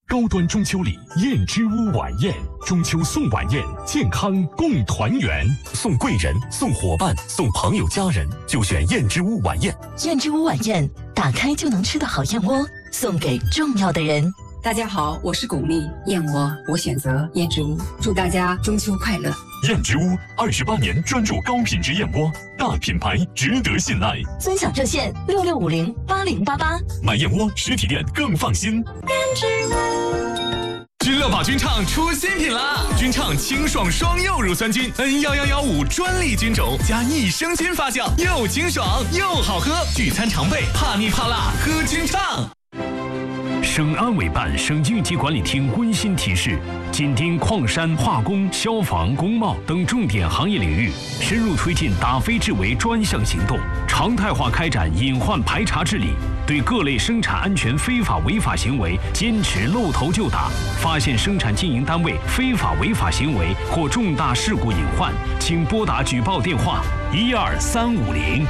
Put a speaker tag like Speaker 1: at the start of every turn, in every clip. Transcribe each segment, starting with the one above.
Speaker 1: 高端中秋礼燕之屋晚宴，中秋送晚宴，健康共团圆，送贵人、送伙伴、送朋友家人，就选燕之屋晚宴。
Speaker 2: 燕之屋晚宴，打开就能吃的好燕窝，送给重要的人。
Speaker 3: 大家好，我是巩俐，燕窝我选择燕之屋，祝大家中秋快乐。
Speaker 1: 燕之屋28年专注高品质燕窝，大品牌值得信赖。
Speaker 2: 尊享热线66508088，
Speaker 1: 买燕窝实体店更放心。
Speaker 2: 燕之屋。
Speaker 4: 君乐宝菌畅出新品啦！菌畅清爽双柚乳酸菌 N11115专利菌种加益生菌发酵，又清爽又好喝，聚餐常备，怕腻怕辣喝菌畅。
Speaker 5: 省安委办、省应急管理厅温馨提示：紧盯矿山、化工、消防、工贸等重点行业领域，深入推进打非治为专项行动，常态化开展隐患排查治理，对各类生产安全非法违法行为坚持露头就打。发现生产经营单位非法违法行为或重大事故隐患，请拨打举报电话12350。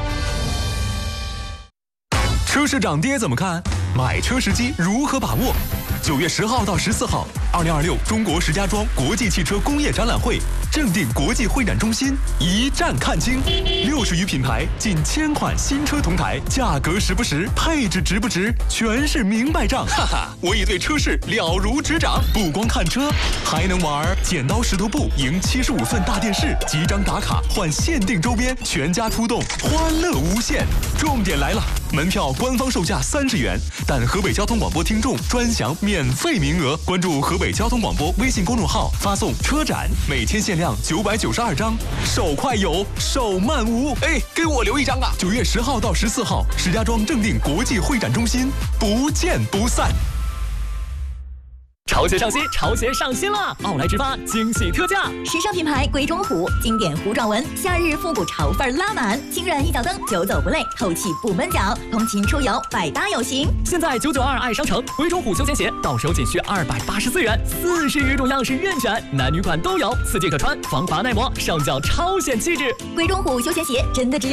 Speaker 6: 车市涨跌怎么看？买车时机如何把握？9月10号到14号，2026中国石家庄国际汽车工业展览会正定国际会展中心一站看清，60余品牌，近1000款新车同台，价格实不实，配置值不值，全是明白账。哈哈，我已对车市了如指掌，不光看车，还能玩剪刀石头布，赢75寸大电视，集章打卡换限定周边，全家出动，欢乐无限。重点来了，门票官方售价30元，但河北交通广播听众专享免费名额。关注河北交通广播微信公众号，发送车展，每天限量992张，手快有，手慢无。哎，给我留一张啊！9月10号到14号，石家庄正定国际会展中心，不见不散。
Speaker 7: 潮鞋上新，潮鞋上新了！奥莱直发惊喜特价，
Speaker 8: 时尚品牌鬼冢虎，经典弧状纹，夏日复古潮范拉满，轻软一脚蹬，久走不累，透气不闷脚，通勤出游百搭有型。
Speaker 7: 现在992爱商城，鬼冢虎休闲鞋到手仅需284元，40余种样式任选，男女款都有，4季可穿，防滑耐磨，上脚超显气质。
Speaker 8: 鬼冢虎休闲鞋真的只有